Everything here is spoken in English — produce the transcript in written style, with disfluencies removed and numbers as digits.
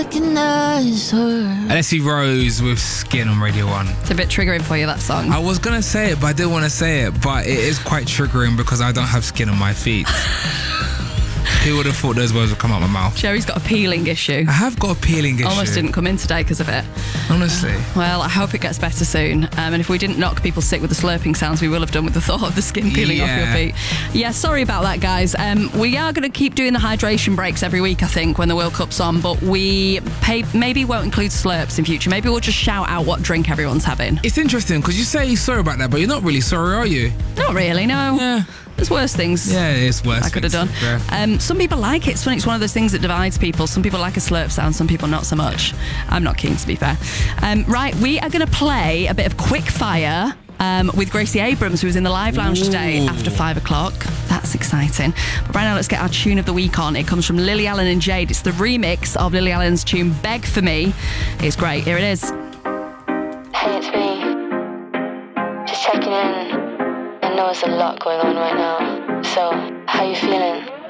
Alessi Rose with Skin on Radio 1. It's a bit triggering for you, that song. I was going to say it, but I didn't want to say it. But it is quite triggering because I don't have skin on my feet. Who would have thought those words would come out my mouth? Jerry's got a peeling issue. I have got a peeling issue. Almost didn't come in today because of it. Honestly. Well, I hope it gets better soon. And if we didn't knock people sick with the slurping sounds, we will have done with the thought of the skin peeling off your feet. Yeah, sorry about that, guys. We are going to keep doing the hydration breaks every week, I think, when the World Cup's on. But we maybe won't include slurps in future. Maybe we'll just shout out what drink everyone's having. It's interesting because you say you're sorry about that, but you're not really sorry, are you? Not really, no. Yeah. There's worse things. Yeah, it's worse. I could have done. Yeah. Some people like it. It's funny. It's one of those things that divides people. Some people like a slurp sound, some people not so much. I'm not keen, to be fair. Right, we are going to play a bit of quick fire with Gracie Abrams, who was in the live lounge today after 5 o'clock. That's exciting. But right now, let's get our tune of the week on. It comes from Lily Allen and Jade. It's the remix of Lily Allen's tune "Beg for Me." It's great. Here it is. Hey, it's me. Just checking in. I know there's a lot going on right now. So, how you feeling?